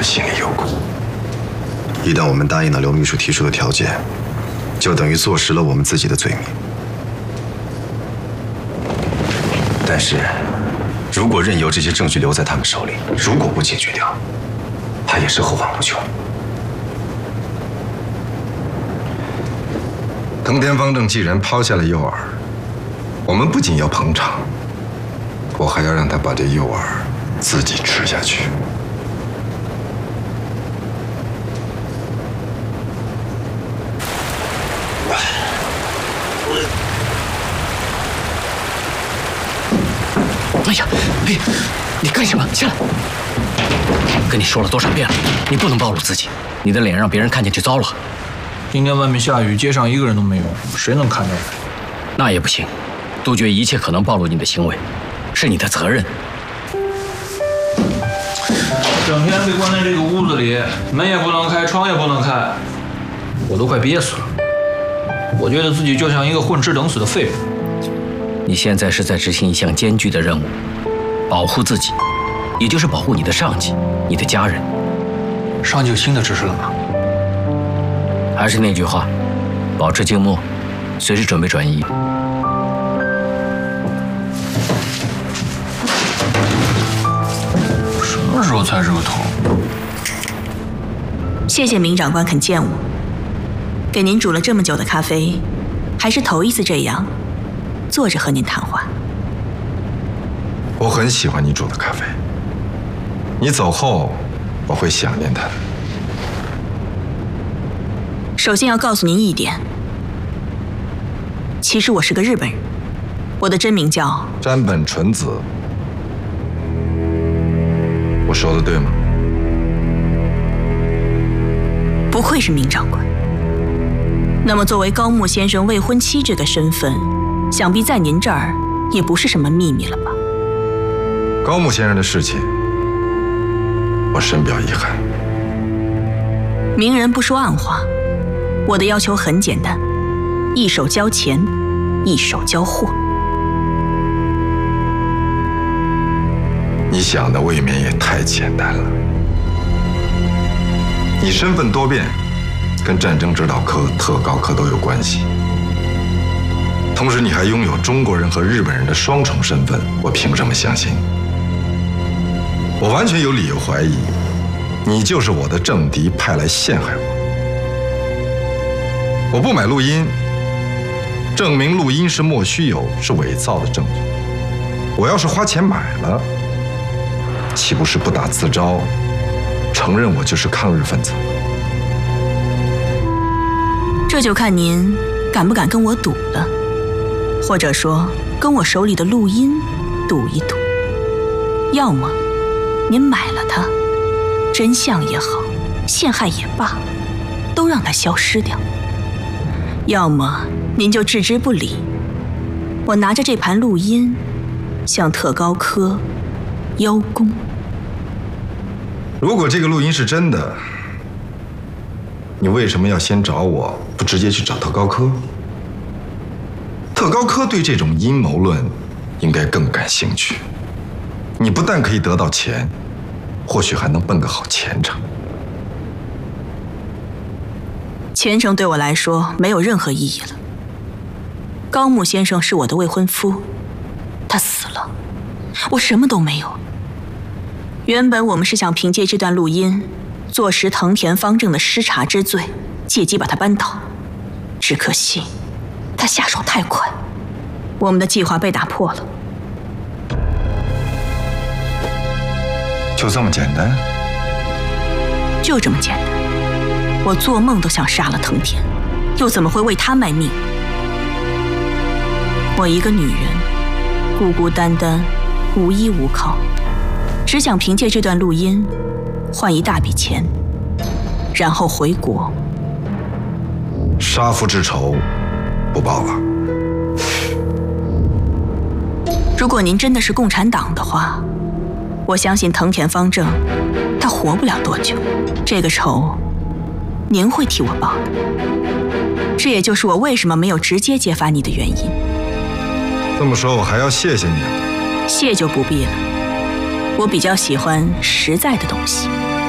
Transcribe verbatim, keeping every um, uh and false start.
们心里有苦。 一旦我们答应了刘秘书提出的条件，就等于坐实了我们自己的罪名。但是，如果任由这些证据留在他们手里，如果不解决掉，他也是后患无穷。 藤田方正既然抛下了诱饵，我们不仅要捧场，我还要让他把这诱饵自己吃下去。 哎呀，哎，你干什么？下来！跟你说了多少遍了，你不能暴露自己，你的脸让别人看见就糟了。 今天外面下雨，街上一个人都没有，谁能看出来？ 那也不行，杜绝一切可能暴露你的行为，是你的责任。 整天被关在这个屋子里，门也不能开，窗也不能开，我都快憋死了。我觉得自己就像一个混吃等死的废物。 你现在是在执行一项艰巨的任务，保护自己，也就是保护你的上级、你的家人。 上级有新的指示了吗？ 还是那句话，保持静默，随时准备转移。 什么时候才是个头？ 谢谢明长官肯见我，给您煮了这么久的咖啡，还是头一次这样坐着和您谈话。 我很喜欢你煮的咖啡，你走后我会想念它的。 首先要告诉您一点，其实我是个日本人，我的真名叫山本纯子。我说的对吗？ 不愧是明长官。那么作为高木先生未婚妻这个身份，想必在您这儿也不是什么秘密了吧？ 高木先生的事情，我深表遗憾。 明人不说暗话，我的要求很简单，一手交钱，一手交货。 你想的未免也太简单了。你身份多变，跟战争指导科、特高科都有关系。同时，你还拥有中国人和日本人的双重身份，我凭什么相信？我完全有理由怀疑，你就是我的政敌派来陷害我。我不买录音，证明录音是莫须有，是伪造的证据。我要是花钱买了，岂不是不打自招，承认我就是抗日分子？ 这就看您敢不敢跟我赌了，或者说跟我手里的录音赌一赌。要么您买了它，真相也好，陷害也罢，都让它消失掉；要么您就置之不理，我拿着这盘录音向特高科邀功。 如果这个录音是真的，你为什么要先找我，不直接去找特高科？特高科对这种阴谋论应该更感兴趣。你不但可以得到钱，或许还能奔个好前程。 前程对我来说没有任何意义了。高木先生是我的未婚夫，他死了，我什么都没有。原本我们是想凭借这段录音坐实藤田方正的失察之罪，借机把他扳倒。只可惜他下手太快，我们的计划被打破了。 就这么简单？ 就这么简单。我做梦都想杀了藤田，又怎么会为他卖命？我一个女人，孤孤单单，无依无靠，只想凭借这段录音换一大笔钱，然后回国。 杀父之仇不报了。 如果您真的是共产党的话，我相信藤田方正他活不了多久，这个仇您会替我报的。这也就是我为什么没有直接揭发你的原因。 这么说，我还要谢谢你了。 谢就不必了，我比较喜欢实在的东西。